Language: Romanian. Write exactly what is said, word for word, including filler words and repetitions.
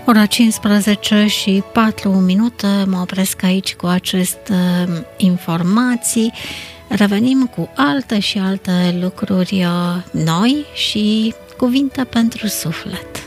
Ora cincisprezece și patru minute, mă opresc aici cu aceste informații. Revenim cu alte și alte lucruri noi și cuvinte pentru suflet.